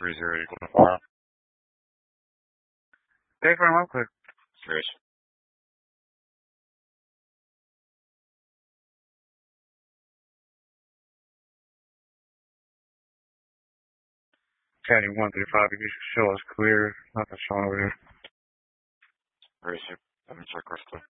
30 equal to 5. Stay for him, quick. Serious. County 135, you should show us clear. Nothing showing over here. Where is it? Let me check quickly.